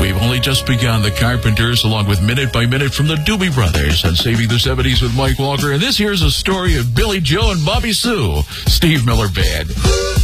We've only just begun. The Carpenters, along with Minute by Minute from the Doobie Brothers, and Saving the 70s with Mike Walker. And this here's a story of Billy Joe and Bobby Sue, Steve Miller Band.